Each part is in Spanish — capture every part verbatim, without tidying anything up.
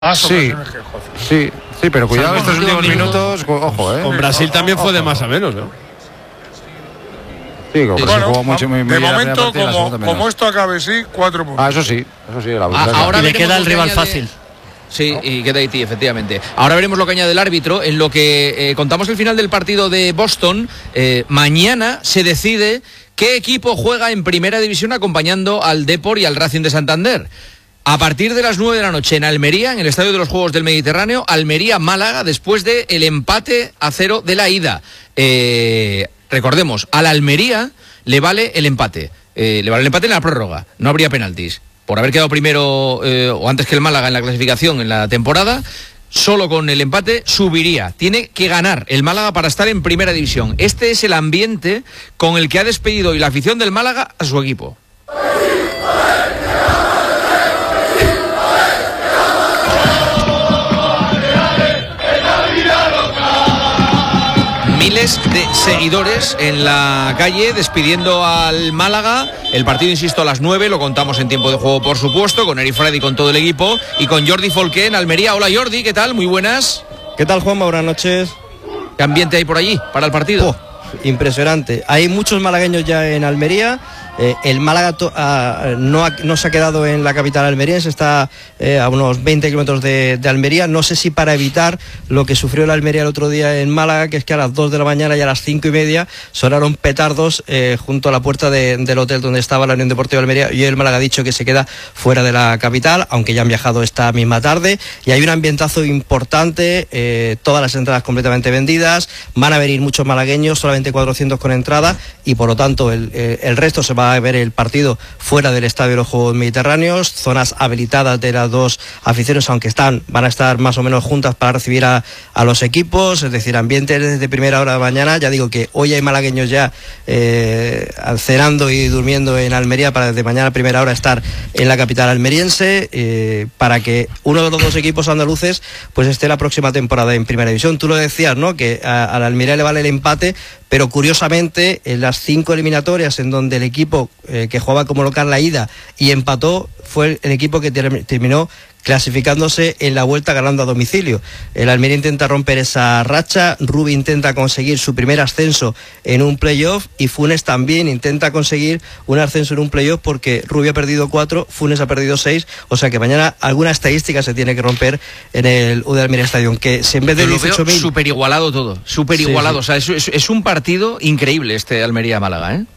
Más sí, ocasiones que Escocia. Sí, sí, pero cuidado estos últimos minutos, ojo, eh. Con Brasil también fue de más a menos, ¿no? Sí, como bueno, jugó mucho, muy, de muy momento, partida, como, como esto acabe así, cuatro puntos. Ah, eso sí, eso sí, la ah, ahora y le queda el rival añade... fácil. Sí, y queda Haití, efectivamente. Ahora veremos lo que añade el árbitro. En lo que eh, contamos el final del partido de Boston, eh, mañana se decide qué equipo juega en primera división acompañando al Depor y al Racing de Santander. A partir de las nueve de la noche en Almería, en el Estadio de los Juegos del Mediterráneo, Almería-Málaga, después del de empate a cero de la ida. Eh, recordemos, a la Almería le vale el empate. Eh, le vale el empate en la prórroga. No habría penaltis. Por haber quedado primero eh, o antes que el Málaga en la clasificación en la temporada, solo con el empate subiría. Tiene que ganar el Málaga para estar en primera división. Este es el ambiente con el que ha despedido hoy la afición del Málaga a su equipo. Miles de seguidores en la calle despidiendo al Málaga. El partido, insisto, a las nueve, lo contamos en tiempo de juego, por supuesto, con Eri Freddy, con todo el equipo y con Jordi Folqué en Almería. Hola Jordi, ¿qué tal? Muy buenas. ¿Qué tal, Juanma? Buenas noches. ¿Qué ambiente hay por allí para el partido? Oh, impresionante. Hay muchos malagueños ya en Almería. Eh, el Málaga to, uh, no, ha, no se ha quedado en la capital almeriense, está eh, a unos veinte kilómetros de, de Almería. No sé si para evitar lo que sufrió la Almería el otro día en Málaga, que es que a las dos de la mañana y a las cinco y media sonaron petardos eh, junto a la puerta de, del hotel donde estaba la Unión Deportiva de Almería. Y el Málaga ha dicho que se queda fuera de la capital, aunque ya han viajado esta misma tarde. Y hay un ambientazo importante, eh, todas las entradas completamente vendidas. Van a venir muchos malagueños, solamente cuatrocientos con entrada, y por lo tanto el, el, el resto se va a ver el partido fuera del Estadio de los Juegos Mediterráneos, zonas habilitadas de las dos aficiones, aunque están, van a estar más o menos juntas para recibir a, a los equipos, es decir, ambiente desde primera hora de la mañana. Ya digo que hoy hay malagueños ya eh, cenando y durmiendo en Almería para desde mañana a primera hora estar en la capital almeriense, eh, para que uno de los dos equipos andaluces pues esté la próxima temporada en primera división. Tú lo decías, ¿no?, que a, a la Almería le vale el empate, pero curiosamente en las cinco eliminatorias en donde el equipo eh, que jugaba como local la ida y empató fue el equipo que ter- terminó clasificándose en la vuelta ganando a domicilio. El Almería intenta romper esa racha, Rubí intenta conseguir su primer ascenso en un playoff y Funes también intenta conseguir un ascenso en un playoff, porque Rubí ha perdido cuatro, Funes ha perdido seis, o sea que mañana alguna estadística se tiene que romper en el U D Almería Stadium, que si en vez de dieciocho mil... Súper igualado todo, súper igualado, sí, sí. O sea, es, es, es un partido increíble este Almería-Málaga, ¿eh?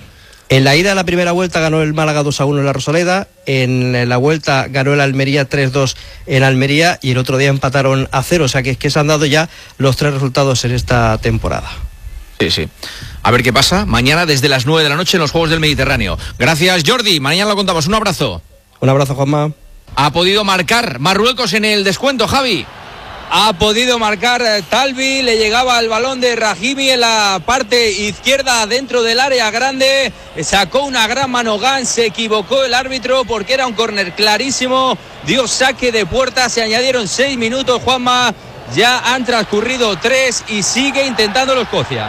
En la ida de la primera vuelta ganó el Málaga dos a uno en la Rosaleda, en la vuelta ganó el Almería tres dos en Almería y el otro día empataron a cero, o sea que es que se han dado ya los tres resultados en esta temporada. Sí, sí. A ver qué pasa mañana desde las nueve de la noche en los Juegos del Mediterráneo. Gracias, Jordi. Mañana lo contamos. Un abrazo. Un abrazo, Juanma. Ha podido marcar Marruecos en el descuento, Javi. Ha podido marcar Talbi, le llegaba el balón de Rahimi en la parte izquierda dentro del área grande, sacó una gran mano Gans, se equivocó el árbitro porque era un córner clarísimo, dio saque de puerta, se añadieron seis minutos, Juanma, ya han transcurrido tres y sigue intentándolo Escocia.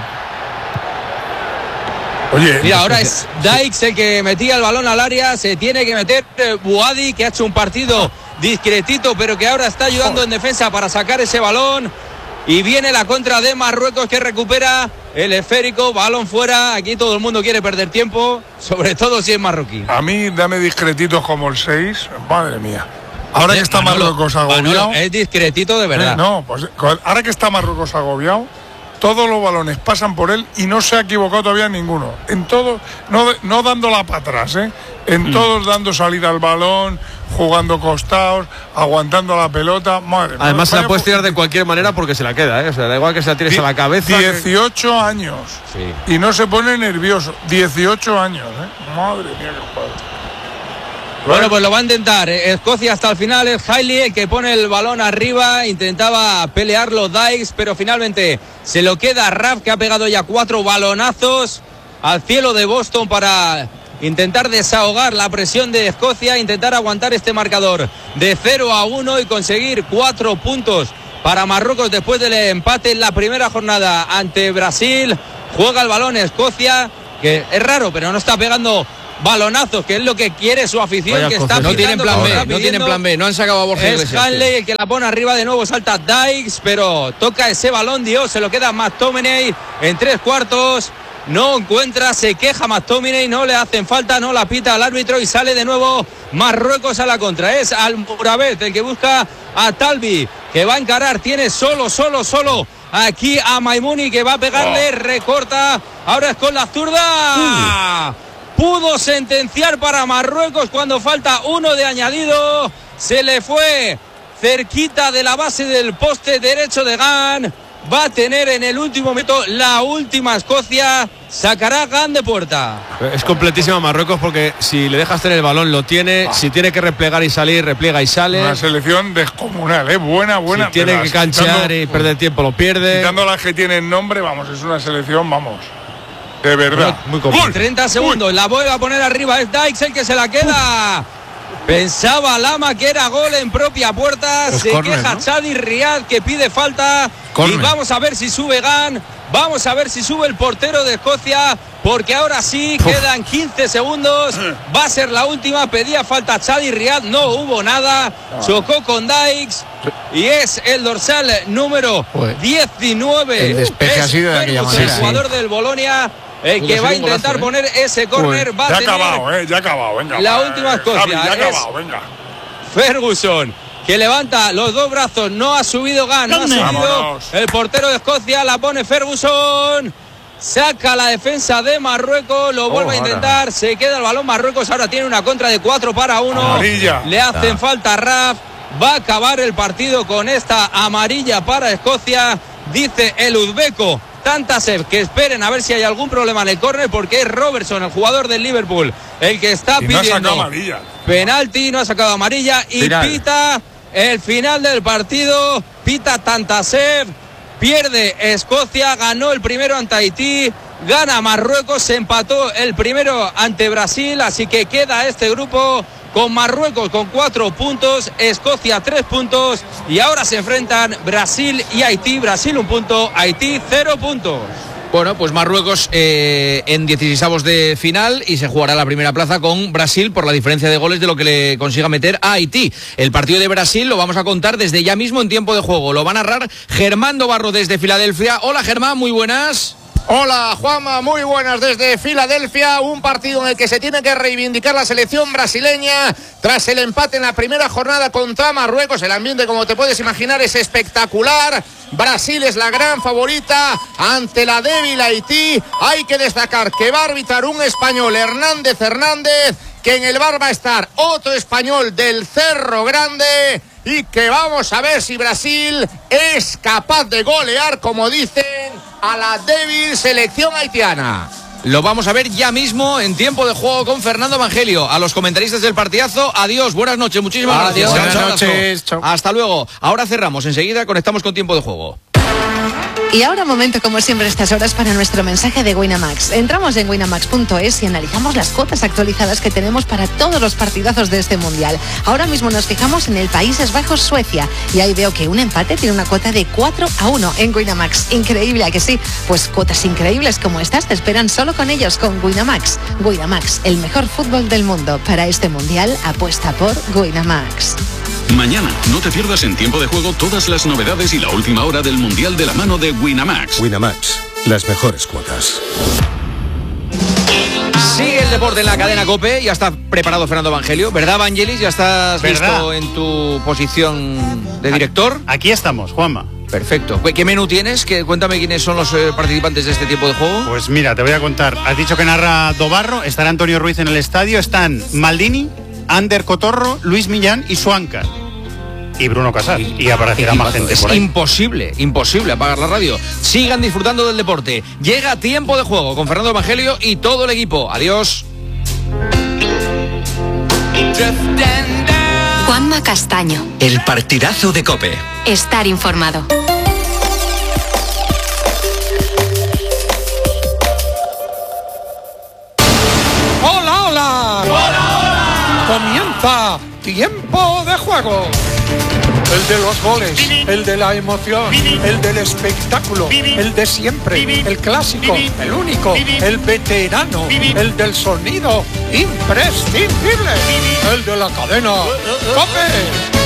Oye, mira, ahora es Dykes el que metía el balón al área, se tiene que meter Buadi, que ha hecho un partido discretito, pero que ahora está ayudando en defensa para sacar ese balón. Y viene la contra de Marruecos, que recupera el esférico, balón fuera. Aquí todo el mundo quiere perder tiempo, sobre todo si es marroquí. A mí dame discretitos como el seis, madre mía. Ahora que está Manolo, Marruecos agobiado... Manolo, es discretito de verdad. Eh, no, pues ahora que está Marruecos agobiado, todos los balones pasan por él y no se ha equivocado todavía ninguno. En todo, no, no dándola para atrás, ¿eh? En mm. todos dando salida al balón, jugando costados, aguantando la pelota. Madre, además madre, se la puedes tirar de cualquier manera porque se la queda, ¿eh? O sea, da igual que se la tires die, a la cabeza. dieciocho que... años. Sí. Y no se pone nervioso. dieciocho años, ¿eh? Madre mía, qué padre. Bueno, pues lo va a intentar Escocia hasta el final. Es Hailey el que pone el balón arriba. Intentaba pelearlo Dykes, pero finalmente se lo queda Raf, que ha pegado ya cuatro balonazos al cielo de Boston para intentar desahogar la presión de Escocia, intentar aguantar este marcador de cero a uno y conseguir cuatro puntos para Marruecos después del empate en la primera jornada ante Brasil. Juega el balón Escocia, que es raro, pero no está pegando balonazos, que es lo que quiere su afición. Vaya que está No tienen plan B, pidiendo. no tienen plan B, no han sacado a Borja Es Iglesias. Hanley el que la pone arriba de nuevo, salta Dykes, pero toca ese balón, Dios, se lo queda McTominay en tres cuartos. No encuentra, se queja McTominay, no le hacen falta, no la pita al árbitro y sale de nuevo Marruecos a la contra. Es Almoraved el que busca a Talbi, que va a encarar, tiene solo, solo, solo aquí a Maimouni, que va a pegarle, recorta, ahora es con la zurda. Pudo sentenciar para Marruecos cuando falta uno de añadido, se le fue cerquita de la base del poste derecho de Gane. Va a tener en el último momento la última Escocia. Sacará Gane de puerta. Es completísima Marruecos porque si le dejas tener el balón lo tiene. Ah. Si tiene que replegar y salir, repliega y sale. Una selección descomunal, ¿eh? Buena, buena. Si tiene que canchear quitando, y perder tiempo, lo pierde. Quitando las que tienen nombre, vamos, es una selección, vamos, de verdad. Muy, muy treinta segundos, Uy. La vuelve a poner arriba. Es Dykes el que se la queda. Pensaba Lama que era gol en propia puerta. Es se corner, queja ¿no? Chadi Riad, que pide falta. Corner. Y vamos a ver si sube Gane. Vamos a ver si sube el portero de Escocia. Porque ahora sí, Uf. quedan quince segundos. Va a ser la última. Pedía falta Chadi Riad. No hubo nada. Chocó con Dykes. Y es el dorsal número Uy. diecinueve. El despeje ha sido de aquella manera. El jugador sí. del Bolonia. El que va a intentar golazo, poner ¿eh? ese córner va a ya tener acabado, eh, ya ha acabado, venga. La última Escocia. Javi, ya ha acabado, venga. Ferguson, que levanta los dos brazos, no ha subido Gane, no ha subido. Vámonos. El portero de Escocia la pone Ferguson. Saca la defensa de Marruecos, lo vuelve oh, a intentar, ahora. Se queda el balón Marruecos, ahora tiene una contra de cuatro para uno. Amarilla. Le hacen ah. falta a Raf. Va a acabar el partido con esta amarilla para Escocia, dice el uzbeco Tantasev, que esperen a ver si hay algún problema en el córner, porque es Robertson, el jugador del Liverpool, el que está y pidiendo no amarilla. penalti, no ha sacado amarilla y final. Pita el final del partido, pita Tantasev, pierde Escocia, ganó el primero ante Haití, gana Marruecos, se empató el primero ante Brasil, así que queda este grupo con Marruecos con cuatro puntos, Escocia tres puntos y ahora se enfrentan Brasil y Haití. Brasil un punto, Haití cero puntos. Bueno, pues Marruecos eh, en dieciseisavos de final y se jugará la primera plaza con Brasil por la diferencia de goles de lo que le consiga meter a Haití. El partido de Brasil lo vamos a contar desde ya mismo en tiempo de juego. Lo va a narrar Germán Dobarro desde Filadelfia. Hola Germán, muy buenas. Hola Juanma, muy buenas desde Filadelfia, un partido en el que se tiene que reivindicar la selección brasileña tras el empate en la primera jornada contra Marruecos. El ambiente, como te puedes imaginar, es espectacular. Brasil es la gran favorita ante la débil Haití. Hay que destacar que va a arbitrar un español, Hernández Hernández, que en el bar va a estar otro español del Cerro Grande, y que vamos a ver si Brasil es capaz de golear, como dicen, a la débil selección haitiana. Lo vamos a ver ya mismo en tiempo de juego con Fernando Evangelio. A los comentaristas del partidazo, adiós, buenas noches, muchísimas adiós, gracias. Buenas noches, chao. Hasta luego. Ahora cerramos, enseguida conectamos con tiempo de juego. Y ahora momento, como siempre, estas horas para nuestro mensaje de Winamax. Entramos en winamax punto es y analizamos las cuotas actualizadas que tenemos para todos los partidazos de este Mundial. Ahora mismo nos fijamos en el Países Bajos, Suecia, y ahí veo que un empate tiene una cuota de cuatro a uno en Winamax. Increíble, ¿a que sí? Pues cuotas increíbles como estas te esperan solo con ellos, con Winamax. Winamax, el mejor fútbol del mundo. Para este Mundial, apuesta por Winamax. Mañana, no te pierdas en tiempo de juego todas las novedades y la última hora del Mundial de la mano de Winamax. Winamax, las mejores cuotas. Sigue el deporte en la cadena COPE. Ya está preparado Fernando Evangelio, ¿verdad, Vangelis? ¿Ya estás ¿verdad? listo en tu posición de director? Aquí estamos, Juanma. Perfecto. ¿Qué menú tienes? ¿Qué, cuéntame quiénes son los eh, participantes de este tiempo de juego. Pues mira, te voy a contar. Has dicho que narra Dobarro, estará Antonio Ruiz en el estadio, están Maldini, Ander Cotorro, Luis Millán y Suanca. Y Bruno Casal. Y aparecerá más gente por ahí. Imposible, imposible apagar la radio. Sigan disfrutando del deporte. Llega tiempo de juego con Fernando Evangelio y todo el equipo. Adiós. Juanma Castaño. El partidazo de COPE. Estar informado. ¡Hola, hola! ¡Hola, hola! Comienza tiempo de juego. El de los goles, el de la emoción, el del espectáculo, el de siempre, el clásico, el único, el veterano, el del sonido imprescindible, el de la cadena. ¡COPE!